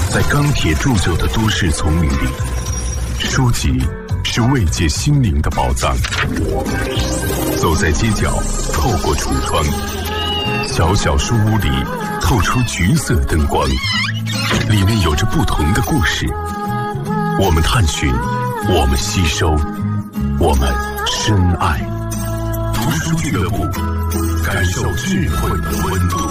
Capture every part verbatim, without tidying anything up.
在钢铁铸就的都市丛林里，书籍是慰藉心灵的宝藏。走在街角，透过橱窗，小小书屋里透出橘色灯光，里面有着不同的故事。我们探寻，我们吸收，我们深爱。读书俱乐部，感受智慧的温度。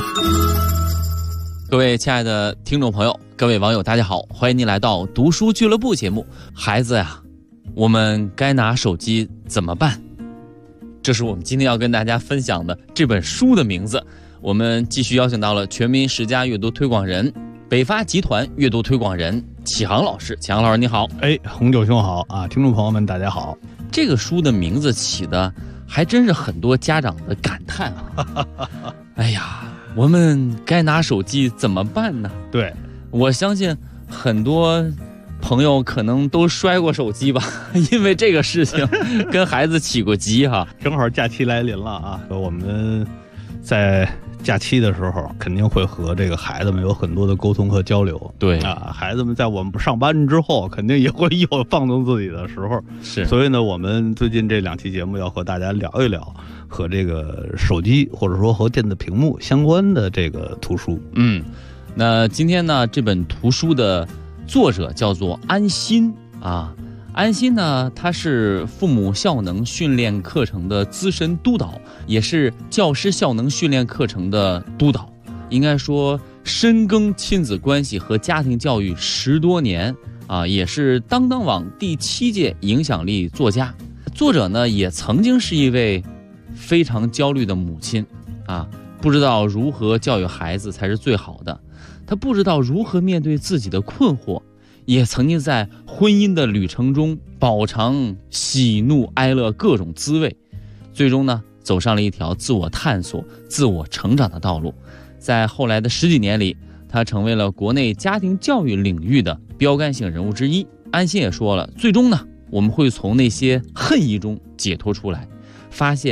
各位亲爱的听众朋友，各位网友，大家好，欢迎您来到读书俱乐部节目。孩子呀，我们该拿手机怎么办？这是我们今天要跟大家分享的这本书的名字。我们继续邀请到了全民十佳阅读推广人、北发集团阅读推广人启航老师。启航老师你好。 哎，红九兄好啊！听众朋友们大家好。 这个书的名字起的还真是很多家长的感叹啊！哎呀，我们该拿手机怎么办呢？ 对， 我相信很多朋友可能都摔过手机吧，因为这个事情跟孩子起过急哈。 正好假期来临了啊，我们在假期的时候肯定会和这个孩子们有很多的沟通和交流。 对啊，孩子们在我们上班之后肯定也会有放纵自己的时候。 是， 所以呢，我们最近这两期节目要和大家聊一聊和这个手机或者说和电子屏幕相关的这个图书。 嗯，那今天呢，这本图书的作者叫做安心啊。安心呢，他是父母效能训练课程的资深督导，也是教师效能训练课程的督导。应该说，深耕亲子关系和家庭教育十多年啊，也是当当网第七届影响力作家。作者呢，也曾经是一位非常焦虑的母亲啊，不知道如何教育孩子才是最好的。他不知道如何面对自己的困惑，也曾经在婚姻的旅程中饱尝喜怒哀乐各种滋味，最终呢走上了一条自我探索、自我成长的道路。在后来的十几年里，他成为了国内家庭教育领域的标杆性人物之一。安心也说了，最终呢我们会从那些恨意中解脱出来，发现